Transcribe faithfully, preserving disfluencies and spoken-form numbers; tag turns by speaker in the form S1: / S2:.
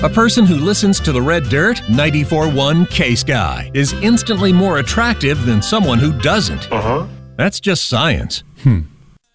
S1: A person who listens to the Red Dirt ninety-four point one K-Sky is instantly more attractive than someone who doesn't.
S2: Uh-huh.
S1: That's just science.
S3: Hmm.